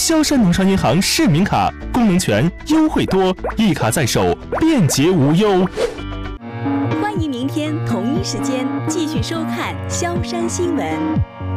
萧山农商银行市民卡，功能全，优惠多，一卡在手，便捷无忧。 欢迎明天同一时间继续收看萧山新闻。